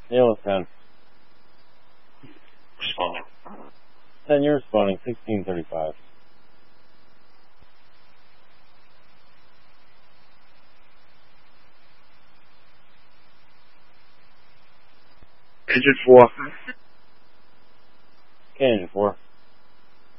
Neil is 10. Responding. 10, you're responding. 1635. Engine 4. Okay, Engine 4.